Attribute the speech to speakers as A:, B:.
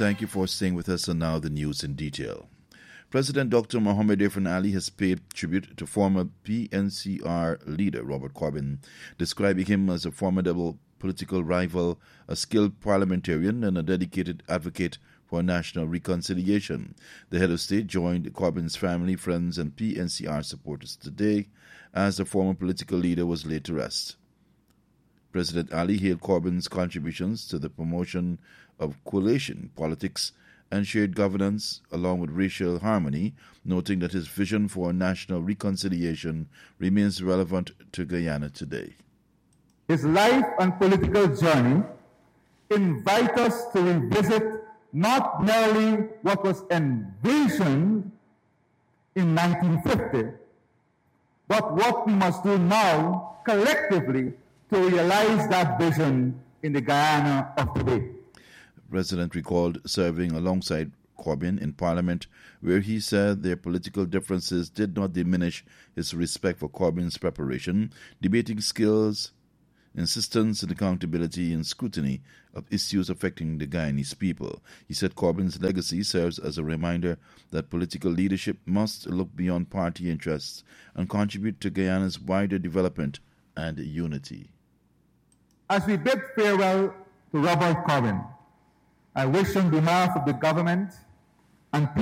A: Thank you for staying with us, and now the news in detail. President Dr. Mohamed Irfan Ali has paid tribute to former PNCR leader Robert Corbyn, describing him as a formidable political rival, a skilled parliamentarian, and a dedicated advocate for national reconciliation. The head of state joined Corbyn's family, friends, and PNCR supporters today as the former political leader was laid to rest. President Ali hailed Corbyn's contributions to the promotion of coalition politics and shared governance along with racial harmony, noting that his vision for national reconciliation remains relevant to Guyana today.
B: His life and political journey invite us to revisit not merely what was envisioned in 1950, but what we must do now collectively to realize that vision in the Guyana of today.
A: The President recalled serving alongside Corbyn in Parliament, where he said their political differences did not diminish his respect for Corbyn's preparation, debating skills, insistence and accountability and scrutiny of issues affecting the Guyanese people. He said Corbyn's legacy serves as a reminder that political leadership must look beyond party interests and contribute to Guyana's wider development and unity.
B: As we bid farewell to Robert Corbyn, I wish on behalf of the government and